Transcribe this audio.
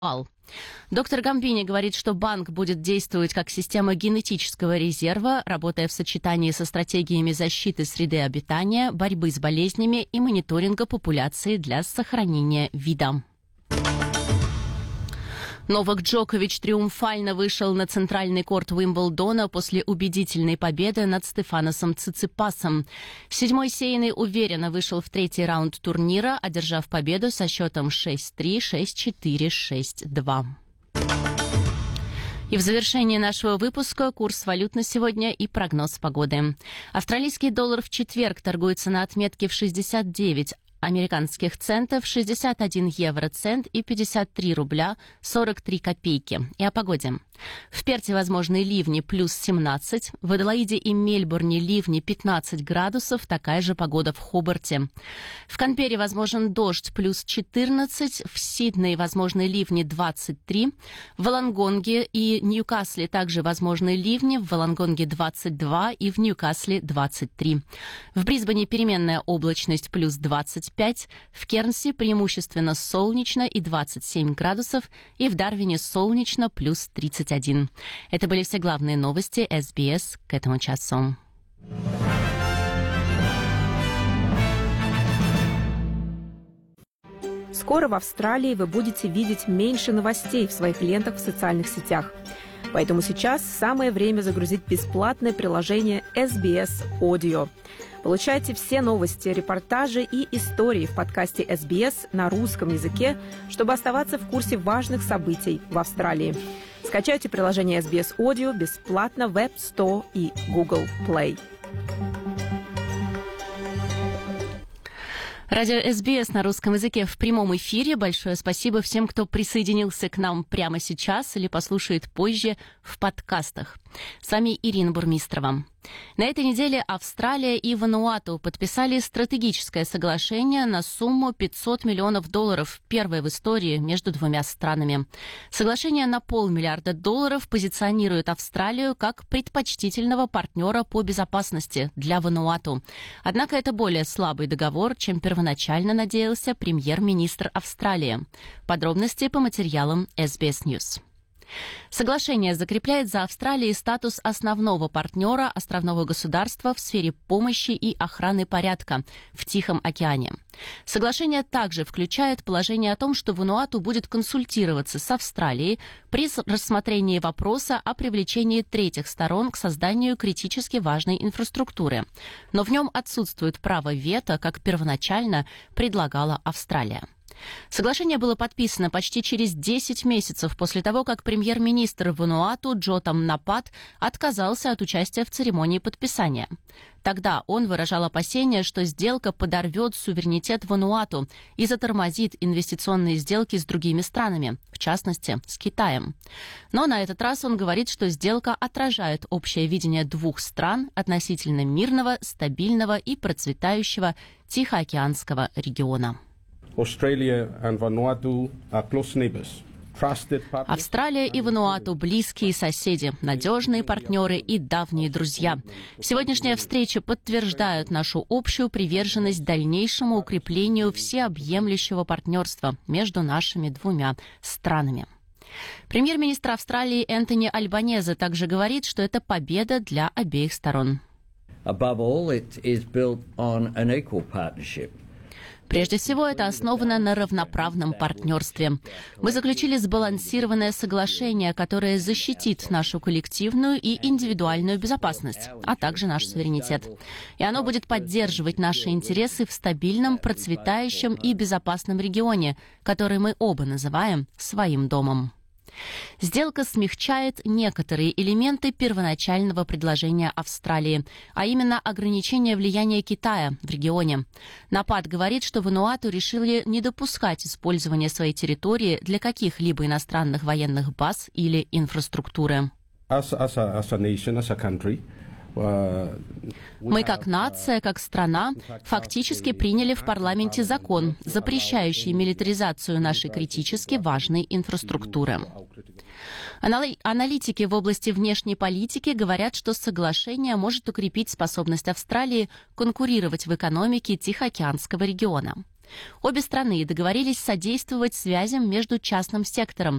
Доктор Гамбини говорит, что банк будет действовать как система генетического резерва, работая в сочетании со стратегиями защиты среды обитания, борьбы с болезнями и мониторинга популяции для сохранения вида. Новак Джокович триумфально вышел на центральный корт Уимблдона после убедительной победы над Стефаносом Циципасом. Седьмой сейный уверенно вышел в третий раунд турнира, одержав победу со счетом 6-3, 6-4, 6-2. И в завершении нашего выпуска курс валют на сегодня и прогноз погоды. Австралийский доллар в четверг торгуется на отметке в 69 американских центов, 61 евроцент и 53 рубля 43 копейки. И о погоде. В Перте возможны ливни плюс 17, в Аделаиде и Мельбурне ливни 15 градусов, такая же погода в Хобарте. В Канберре возможен дождь плюс 14, в Сиднее возможны ливни 23, в Волонгонге и Ньюкасле также возможны ливни, в Волонгонге 22 и в Ньюкасле 23. В Брисбене переменная облачность плюс 25, в Кернсе преимущественно солнечно и 27 градусов, и в Дарвине солнечно плюс 31. Это были все главные новости СБС к этому часу. Скоро в Австралии вы будете видеть меньше новостей в своих лентах в социальных сетях. Поэтому сейчас самое время загрузить бесплатное приложение SBS Audio. Получайте все новости, репортажи и истории в подкасте SBS на русском языке, чтобы оставаться в курсе важных событий в Австралии. Скачайте приложение SBS Audio бесплатно в App Store и Google Play. Радио СБС на русском языке в прямом эфире. Большое спасибо всем, кто присоединился к нам прямо сейчас или послушает позже в подкастах. С вами Ирина Бурмистрова. На этой неделе Австралия и Вануату подписали стратегическое соглашение на сумму $500 миллионов, первое в истории между двумя странами. Соглашение на $500 миллиарда позиционирует Австралию как предпочтительного партнера по безопасности для Вануату. Однако это более слабый договор, чем первоначально надеялся премьер-министр Австралии. Подробности по материалам SBS News. Соглашение закрепляет за Австралией статус основного партнера островного государства в сфере помощи и охраны порядка в Тихом океане. Соглашение также включает положение о том, что Вануату будет консультироваться с Австралией при рассмотрении вопроса о привлечении третьих сторон к созданию критически важной инфраструктуры. Но в нем отсутствует право вето, как первоначально предлагала Австралия. Соглашение было подписано почти через 10 месяцев после того, как премьер-министр Вануату Джотам Напат отказался от участия в церемонии подписания. Тогда он выражал опасения, что сделка подорвет суверенитет Вануату и затормозит инвестиционные сделки с другими странами, в частности, с Китаем. Но на этот раз он говорит, что сделка отражает общее видение двух стран относительно мирного, стабильного и процветающего Тихоокеанского региона. Австралия и Вануату – близкие соседи, надежные партнеры и давние друзья. Сегодняшняя встреча подтверждает нашу общую приверженность дальнейшему укреплению всеобъемлющего партнерства между нашими двумя странами. Премьер-министр Австралии Энтони Альбанезе также говорит, что это победа для обеих сторон. Прежде всего, это основано на равноправном партнерстве. Мы заключили сбалансированное соглашение, которое защитит нашу коллективную и индивидуальную безопасность, а также наш суверенитет. И оно будет поддерживать наши интересы в стабильном, процветающем и безопасном регионе, который мы оба называем своим домом. Сделка смягчает некоторые элементы первоначального предложения Австралии, а именно ограничение влияния Китая в регионе. Напад говорит, что Вануату решили не допускать использования своей территории для каких-либо иностранных военных баз или инфраструктуры. Мы как нация, как страна, фактически приняли в парламенте закон, запрещающий милитаризацию нашей критически важной инфраструктуры. Аналитики в области внешней политики говорят, что соглашение может укрепить способность Австралии конкурировать в экономике Тихоокеанского региона. Обе страны договорились содействовать связям между частным сектором,